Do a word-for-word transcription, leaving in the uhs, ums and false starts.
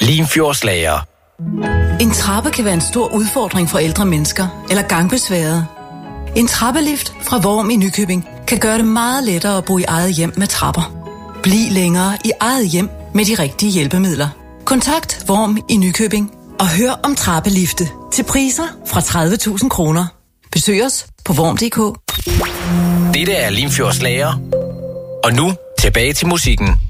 Limfjordslager. En trappe kan være en stor udfordring for ældre mennesker eller gangbesværede. En trappelift fra Worm i Nykøbing kan gøre det meget lettere at bo i eget hjem med trapper. Bliv længere i eget hjem med de rigtige hjælpemidler. Kontakt Worm i Nykøbing og hør om trappelifte til priser fra tredive tusind kroner. Besøg os på worm punktum d k. Dette er Limfjordslager. Og nu tilbage til musikken.